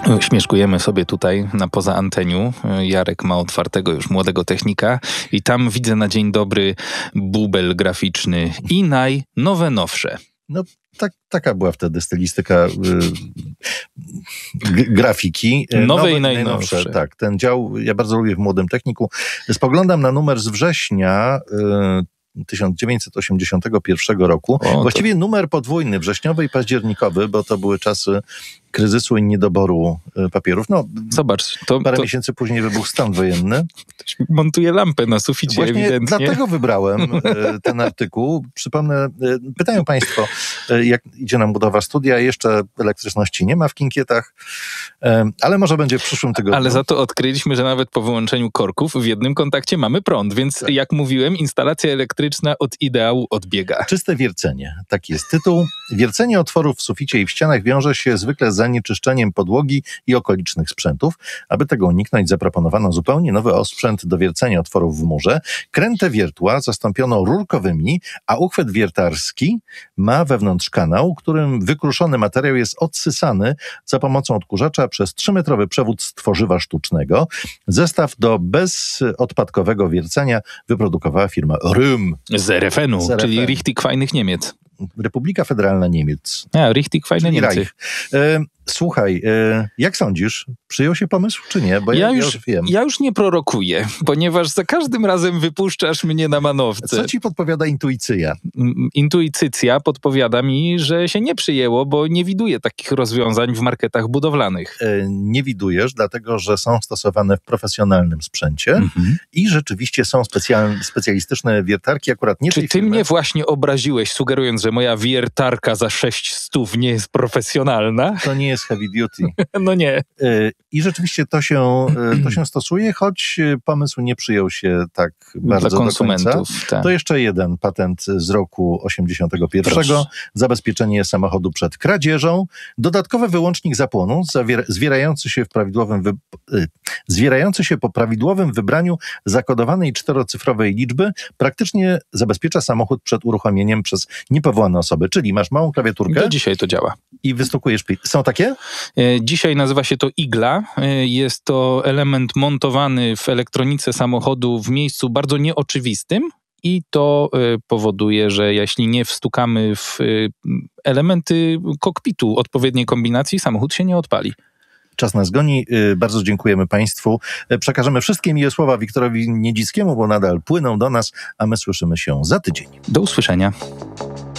Śmieszkujemy sobie tutaj poza anteniu. Jarek ma otwartego już młodego technika i tam widzę na dzień dobry bubel graficzny i nowe, nowsze. No taka była wtedy stylistyka grafiki. Nowe i najnowsze. Tak, ten dział ja bardzo lubię w Młodym Techniku. Spoglądam na numer z września 1981 roku. Właściwie numer podwójny, wrześniowy i październikowy, bo to były czasy kryzysu i niedoboru papierów. No, zobacz, parę miesięcy później wybuchł stan wojenny. Ktoś montuje lampę na suficie. Właśnie ewidentnie. Dlatego wybrałem ten artykuł. Przypomnę, pytają Państwo, jak idzie nam budowa studia. Jeszcze elektryczności nie ma w Kinkietach, ale może będzie w przyszłym tygodniu. Ale za to odkryliśmy, że nawet po wyłączeniu korków w jednym kontakcie mamy prąd, więc jak mówiłem, instalacja elektryczna od ideału odbiega. Czyste wiercenie, taki jest tytuł. Wiercenie otworów w suficie i w ścianach wiąże się zwykle z zanieczyszczeniem podłogi i okolicznych sprzętów. Aby tego uniknąć, zaproponowano zupełnie nowy osprzęt do wiercenia otworów w murze. Kręte wiertła zastąpiono rurkowymi, a uchwyt wiertarski ma wewnątrz kanał, którym wykruszony materiał jest odsysany za pomocą odkurzacza przez 3-metrowy przewód z tworzywa sztucznego. Zestaw do bezodpadkowego wiercenia wyprodukowała firma Rüm. Z RFN-u, czyli Richtig Fajnych Niemiec. Republika Federalna Niemiec. Richtig Fajne Niemcy. Słuchaj, jak sądzisz, przyjął się pomysł, czy nie? Bo ja już wiem. Ja już nie prorokuję, ponieważ za każdym razem wypuszczasz mnie na manowce. Co ci podpowiada intuicja? Intuicja podpowiada mi, że się nie przyjęło, bo nie widuję takich rozwiązań w marketach budowlanych. Nie widujesz, dlatego że są stosowane w profesjonalnym sprzęcie i rzeczywiście są specjalistyczne wiertarki, akurat nie tej firmy. Czy ty mnie właśnie obraziłeś, sugerując, że moja wiertarka za 600 nie jest profesjonalna? To nie jest heavy duty. No nie. I rzeczywiście to się stosuje, choć pomysł nie przyjął się tak bardzo dla konsumentów, do końca. tak. To jeszcze jeden patent z roku 81. Proszę. Zabezpieczenie samochodu przed kradzieżą. Dodatkowy wyłącznik zapłonu zwierający się po prawidłowym wybraniu zakodowanej 4-cyfrowej liczby praktycznie zabezpiecza samochód przed uruchomieniem przez niepowołane osoby. Czyli masz małą klawiaturkę. Do dzisiaj to działa. I wystukujesz plik. Są takie? Dzisiaj nazywa się to igla. Jest to element montowany w elektronice samochodu w miejscu bardzo nieoczywistym i to powoduje, że jeśli nie wstukamy w elementy kokpitu odpowiedniej kombinacji, samochód się nie odpali. Czas nas goni. Bardzo dziękujemy Państwu. Przekażemy wszystkie miłe słowa Wiktorowi Niedzickiemu, bo nadal płyną do nas, a my słyszymy się za tydzień. Do usłyszenia.